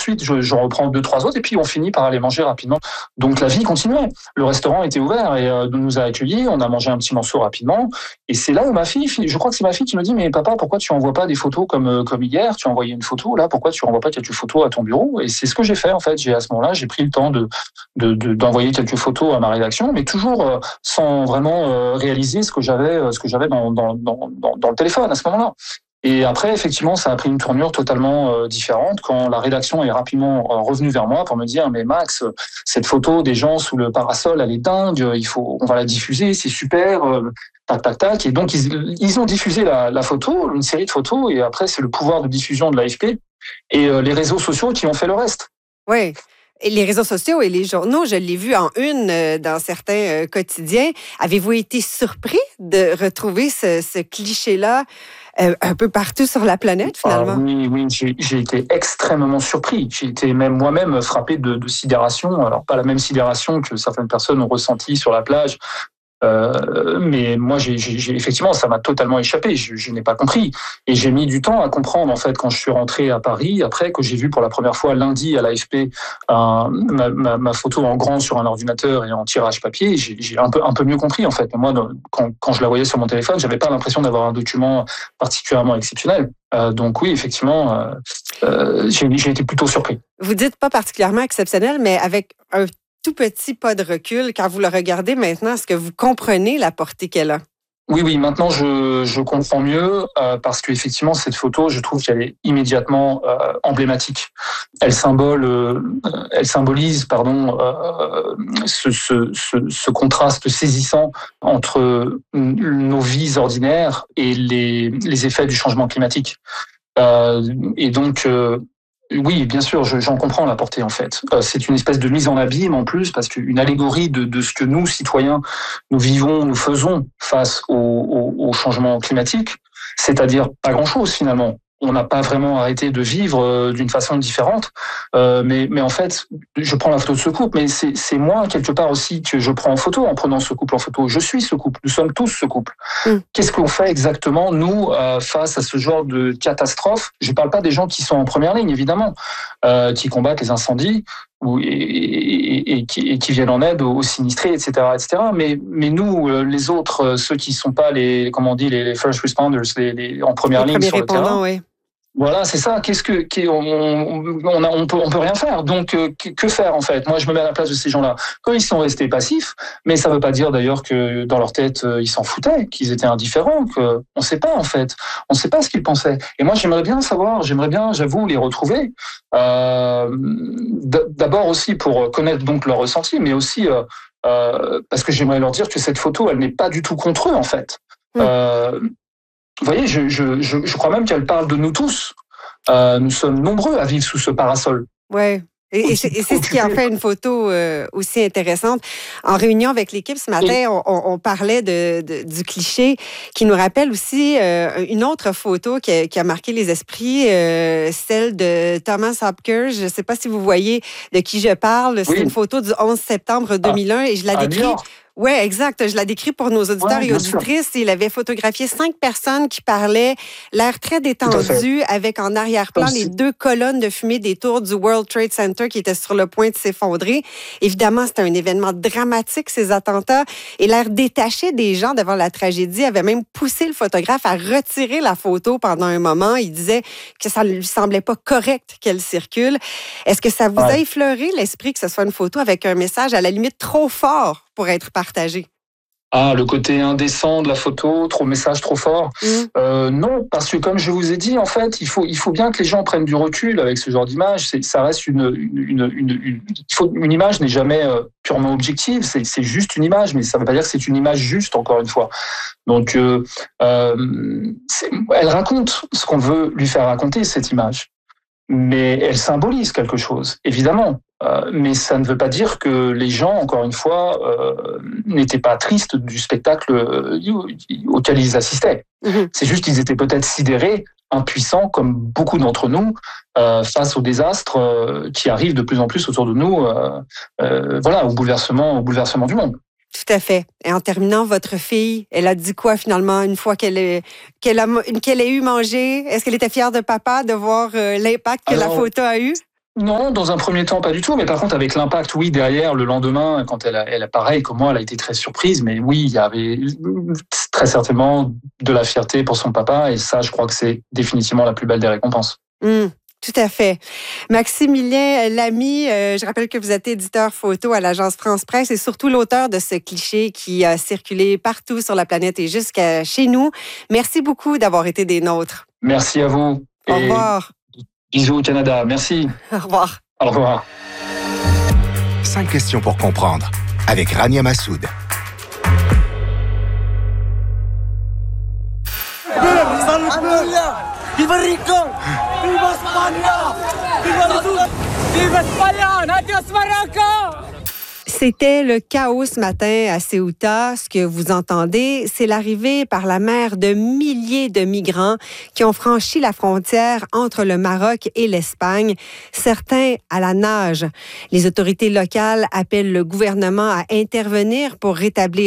ensuite, je reprends 2-3 autres et puis on finit par aller manger rapidement. Donc la vie continuait. Le restaurant était ouvert et nous a accueillis. On a mangé un petit morceau rapidement. Et c'est là où ma fille, je crois que c'est ma fille qui me dit, mais papa, pourquoi tu envoies pas des photos comme hier? Tu as envoyé une photo là, pourquoi tu renvoies pas quelques photos à ton bureau? Et c'est ce que j'ai fait en fait. À ce moment-là, j'ai pris le temps d'envoyer quelques photos à ma rédaction, mais toujours sans vraiment réaliser ce que j'avais dans le téléphone à ce moment-là. Et après, effectivement, ça a pris une tournure totalement différente quand la rédaction est rapidement revenue vers moi pour me dire, mais Max, cette photo des gens sous le parasol, elle est dingue, on va la diffuser, c'est super, tac, tac, tac. Et donc, ils ont diffusé la photo, une série de photos, et après, c'est le pouvoir de diffusion de l'AFP et les réseaux sociaux qui ont fait le reste. Oui. Et les réseaux sociaux et les journaux, je l'ai vu en une dans certains quotidiens. Avez-vous été surpris de retrouver ce cliché-là un peu partout sur la planète, finalement? Oui, j'ai été extrêmement surpris. J'ai été même moi-même frappé de sidération. Alors, pas la même sidération que certaines personnes ont ressenti sur la plage. Mais moi, effectivement, ça m'a totalement échappé. Je n'ai pas compris. Et j'ai mis du temps à comprendre, en fait, quand je suis rentré à Paris, après que j'ai vu pour la première fois lundi à l'AFP ma photo en grand sur un ordinateur et en tirage papier, j'ai un peu mieux compris, en fait. Mais moi, quand je la voyais sur mon téléphone, j'avais pas l'impression d'avoir un document particulièrement exceptionnel. Donc oui, effectivement, j'ai été plutôt surpris. Vous dites pas particulièrement exceptionnel, mais avec un tout petit pas de recul, quand vous le regardez maintenant, est-ce que vous comprenez la portée qu'elle a? Oui, maintenant je comprends mieux parce qu'effectivement cette photo, je trouve qu'elle est immédiatement emblématique. Elle symbolise, ce contraste saisissant entre nos vies ordinaires et les effets du changement climatique. Et donc oui, bien sûr, j'en comprends la portée en fait. C'est une espèce de mise en abîme en plus, parce qu'une allégorie de ce que nous, citoyens, nous vivons, nous faisons face au changement climatique, c'est-à-dire pas grand-chose finalement. On n'a pas vraiment arrêté de vivre d'une façon différente, mais en fait, je prends la photo de ce couple, mais c'est moi quelque part aussi que je prends en photo en prenant ce couple en photo. Je suis ce couple, nous sommes tous ce couple. Qu'est-ce qu'on fait exactement, nous, face à ce genre de catastrophe? Je ne parle pas des gens qui sont en première ligne, évidemment, qui combattent les incendies et qui viennent en aide aux sinistrés, etc., etc. Mais nous, les autres, ceux qui ne sont pas les first responders, les en première ligne sur le terrain. Oui. Voilà, c'est ça. On peut rien faire. Donc, que faire en fait? Moi, je me mets à la place de ces gens-là. Quand ils sont restés passifs, mais ça ne veut pas dire d'ailleurs que dans leur tête ils s'en foutaient, qu'ils étaient indifférents. On ne sait pas en fait. On ne sait pas ce qu'ils pensaient. Et moi, j'aimerais bien savoir. J'aimerais bien, j'avoue, les retrouver. D'abord aussi pour connaître donc leur ressenti, mais aussi parce que j'aimerais leur dire que cette photo, elle n'est pas du tout contre eux en fait. Vous voyez, je crois même qu'elle parle de nous tous. Nous sommes nombreux à vivre sous ce parasol. Oui. Et c'est ce qui en fait une photo aussi intéressante. En réunion avec l'équipe ce matin, on parlait du cliché qui nous rappelle aussi une autre photo qui a marqué les esprits, celle de Thomas Hopkins. Je ne sais pas si vous voyez de qui je parle. C'est une photo du 11 septembre 2001 et je la décris. Oui, exact. Je la décris pour nos auditeurs et auditrices. Il avait photographié 5 personnes qui parlaient, l'air très détendu, avec en arrière-plan les 2 colonnes de fumée des tours du World Trade Center qui étaient sur le point de s'effondrer. Évidemment, c'était un événement dramatique, ces attentats. Et l'air détaché des gens devant la tragédie avait même poussé le photographe à retirer la photo pendant un moment. Il disait que ça ne lui semblait pas correct qu'elle circule. Est-ce que ça vous a effleuré l'esprit que ce soit une photo avec un message à la limite trop fort pour être partagé? Le côté indécent de la photo, message trop fort. Non, parce que comme je vous ai dit, en fait, il faut bien que les gens prennent du recul avec ce genre d'image. Ça reste une image n'est jamais purement objective. C'est juste une image, mais ça ne veut pas dire que c'est une image juste, encore une fois. Donc, elle raconte ce qu'on veut lui faire raconter, cette image. Mais elle symbolise quelque chose, évidemment. Mais ça ne veut pas dire que les gens, encore une fois, n'étaient pas tristes du spectacle auquel ils assistaient. C'est juste qu'ils étaient peut-être sidérés, impuissants, comme beaucoup d'entre nous, face aux désastres qui arrivent de plus en plus autour de nous, au bouleversement du monde. Tout à fait. Et en terminant, votre fille, elle a dit quoi finalement une fois qu'elle a eu mangé? Est-ce qu'elle était fière de papa de voir l'impact que la photo a eu? Non, dans un premier temps, pas du tout. Mais par contre, avec l'impact, oui, derrière, le lendemain, quand elle a pareil comme moi, elle a été très surprise. Mais oui, il y avait très certainement de la fierté pour son papa. Et ça, je crois que c'est définitivement la plus belle des récompenses. Tout à fait. Maximilien Lamy, je rappelle que vous êtes éditeur photo à l'agence France Presse et surtout l'auteur de ce cliché qui a circulé partout sur la planète et jusqu'à chez nous. Merci beaucoup d'avoir été des nôtres. Merci à vous. Au revoir. Bisous au Canada. Merci. Au revoir. Au revoir. 5 questions pour comprendre avec Rania Massoud. Viva Rico! Viva España! Viva España! Adios Marocco! C'était le chaos ce matin à Ceuta. Ce que vous entendez, c'est l'arrivée par la mer de milliers de migrants qui ont franchi la frontière entre le Maroc et l'Espagne, certains à la nage. Les autorités locales appellent le gouvernement à intervenir pour rétablir